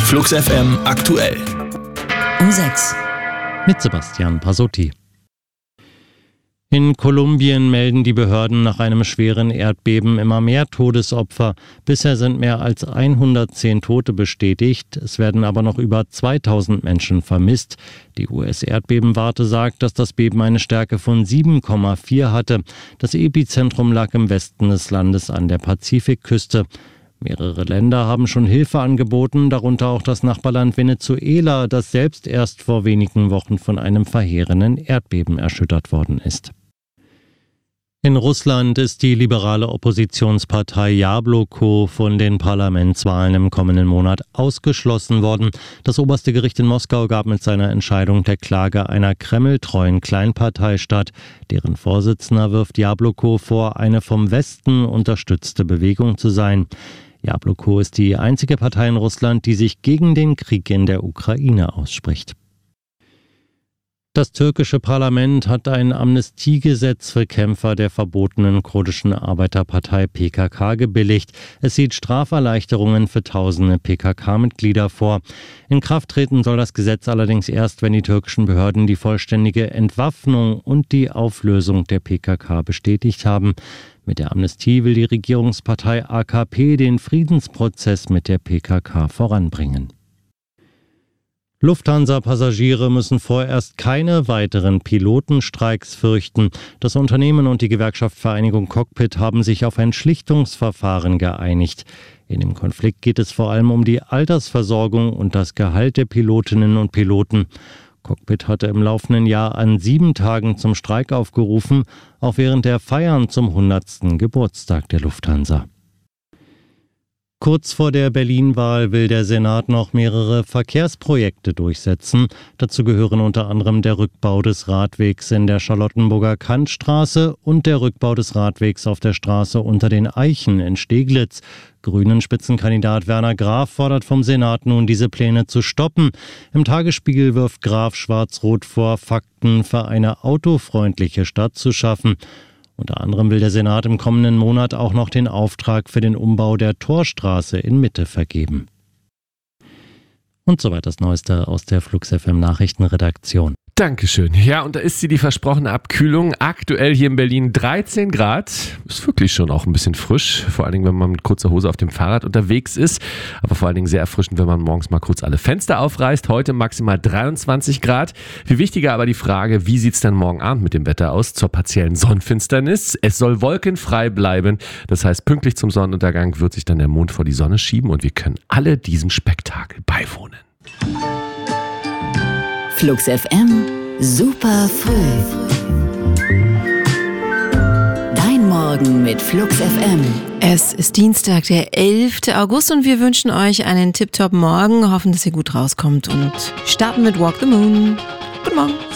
Flux FM aktuell. Um 6. Mit Sebastian Pasotti. In Kolumbien melden die Behörden nach einem schweren Erdbeben immer mehr Todesopfer. Bisher sind mehr als 110 Tote bestätigt. Es werden aber noch über 2000 Menschen vermisst. Die US-Erdbebenwarte sagt, dass das Beben eine Stärke von 7,4 hatte. Das Epizentrum lag im Westen des Landes an der Pazifikküste. Mehrere Länder haben schon Hilfe angeboten, darunter auch das Nachbarland Venezuela, das selbst erst vor wenigen Wochen von einem verheerenden Erdbeben erschüttert worden ist. In Russland ist die liberale Oppositionspartei Jabloko von den Parlamentswahlen im kommenden Monat ausgeschlossen worden. Das oberste Gericht in Moskau gab mit seiner Entscheidung der Klage einer kremltreuen Kleinpartei statt. Deren Vorsitzender wirft Jabloko vor, eine vom Westen unterstützte Bewegung zu sein. Jabloko ist die einzige Partei in Russland, die sich gegen den Krieg in der Ukraine ausspricht. Das türkische Parlament hat ein Amnestiegesetz für Kämpfer der verbotenen kurdischen Arbeiterpartei PKK gebilligt. Es sieht Straferleichterungen für tausende PKK-Mitglieder vor. In Kraft treten soll das Gesetz allerdings erst, wenn die türkischen Behörden die vollständige Entwaffnung und die Auflösung der PKK bestätigt haben. Mit der Amnestie will die Regierungspartei AKP den Friedensprozess mit der PKK voranbringen. Lufthansa-Passagiere müssen vorerst keine weiteren Pilotenstreiks fürchten. Das Unternehmen und die Gewerkschaft Vereinigung Cockpit haben sich auf ein Schlichtungsverfahren geeinigt. In dem Konflikt geht es vor allem um die Altersversorgung und das Gehalt der Pilotinnen und Piloten. Cockpit hatte im laufenden Jahr an 7 Tagen zum Streik aufgerufen, auch während der Feiern zum 100. Geburtstag der Lufthansa. Kurz vor der Berlin-Wahl will der Senat noch mehrere Verkehrsprojekte durchsetzen. Dazu gehören unter anderem der Rückbau des Radwegs in der Charlottenburger Kantstraße und der Rückbau des Radwegs auf der Straße unter den Eichen in Steglitz. Grünen-Spitzenkandidat Werner Graf fordert vom Senat nun, diese Pläne zu stoppen. Im Tagesspiegel wirft Graf Schwarz-Rot vor, Fakten für eine autofreundliche Stadt zu schaffen. Unter anderem will der Senat im kommenden Monat auch noch den Auftrag für den Umbau der Torstraße in Mitte vergeben. Und soweit das Neueste aus der Flux FM Nachrichtenredaktion. Dankeschön. Ja, und da ist sie, die versprochene Abkühlung. Aktuell hier in Berlin 13 Grad. Ist wirklich schon auch ein bisschen frisch. Vor allen Dingen, wenn man mit kurzer Hose auf dem Fahrrad unterwegs ist. Aber vor allen Dingen sehr erfrischend, wenn man morgens mal kurz alle Fenster aufreißt. Heute maximal 23 Grad. Viel wichtiger aber die Frage, wie sieht es dann morgen Abend mit dem Wetter aus? Zur partiellen Sonnenfinsternis. Es soll wolkenfrei bleiben. Das heißt, pünktlich zum Sonnenuntergang wird sich dann der Mond vor die Sonne schieben und wir können alle diesem Spektakel beiwohnen. Flux FM, super früh. Dein Morgen mit Flux FM. Es ist Dienstag, der 11. August und wir wünschen euch einen tipptopp Morgen. Hoffen, dass ihr gut rauskommt und starten mit Walk the Moon. Guten Morgen.